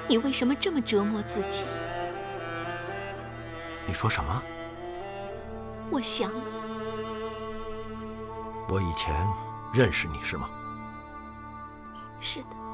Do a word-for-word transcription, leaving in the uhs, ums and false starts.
你为什么这么折磨自己？ 你说什么？ 我想你。 我以前认识你是吗？ 是的。